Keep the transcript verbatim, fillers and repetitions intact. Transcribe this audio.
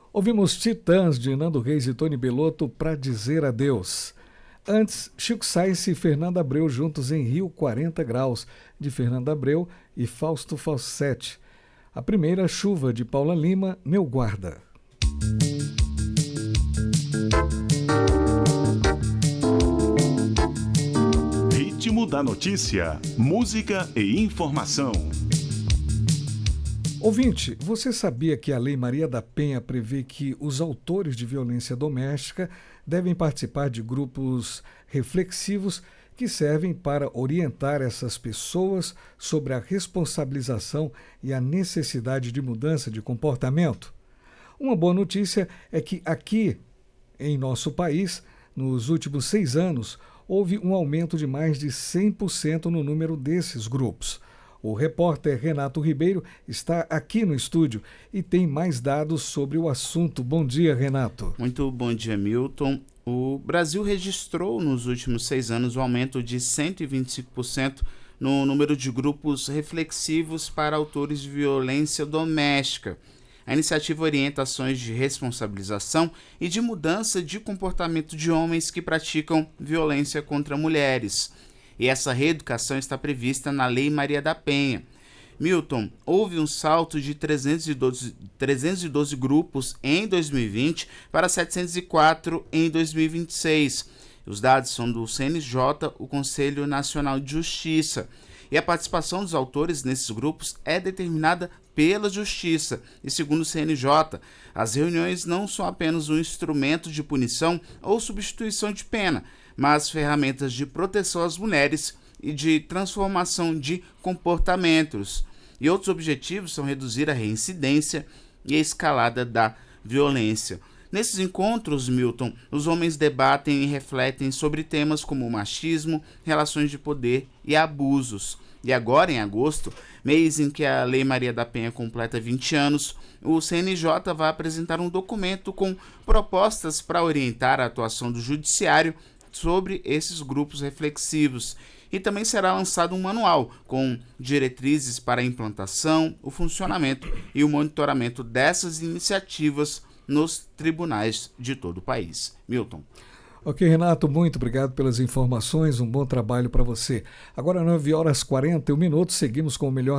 Ouvimos Titãs de Nando Reis e Tony Bellotto Pra Dizer Adeus. Antes, Chico Science e Fernanda Abreu juntos em Rio quarenta Graus, de Fernanda Abreu e Fausto Falsetti. A primeira, Chuva, de Paula Lima, Meu Guarda. Ritmo da notícia, música e informação. Ouvinte, você sabia que a Lei Maria da Penha prevê que os autores de violência doméstica devem participar de grupos reflexivos que servem para orientar essas pessoas sobre a responsabilização e a necessidade de mudança de comportamento? Uma boa notícia é que aqui, em nosso país, nos últimos seis anos, houve um aumento de mais de cem por cento no número desses grupos. O repórter Renato Ribeiro está aqui no estúdio e tem mais dados sobre o assunto. Bom dia, Renato. Muito bom dia, Milton. O Brasil registrou nos últimos seis anos um aumento de cento e vinte e cinco por cento no número de grupos reflexivos para autores de violência doméstica. A iniciativa orienta ações de responsabilização e de mudança de comportamento de homens que praticam violência contra mulheres. E essa reeducação está prevista na Lei Maria da Penha. Milton, houve um salto de trezentos e doze, trezentos e doze grupos em dois mil e vinte para setecentos e quatro em dois mil e vinte e seis. Os dados são do C N J, o Conselho Nacional de Justiça. E a participação dos autores nesses grupos é determinada pela Justiça. E segundo o C N J, as reuniões não são apenas um instrumento de punição ou substituição de pena, mas ferramentas de proteção às mulheres e de transformação de comportamentos. E outros objetivos são reduzir a reincidência e a escalada da violência. Nesses encontros, Milton, os homens debatem e refletem sobre temas como machismo, relações de poder e abusos. E agora, em agosto, mês em que a Lei Maria da Penha completa vinte anos, o C N J vai apresentar um documento com propostas para orientar a atuação do Judiciário sobre esses grupos reflexivos. E também será lançado um manual com diretrizes para a implantação, o funcionamento e o monitoramento dessas iniciativas nos tribunais de todo o país. Milton. Ok, Renato, muito obrigado pelas informações, um bom trabalho para você. Agora nove horas e quarenta e um minutos, seguimos com o melhor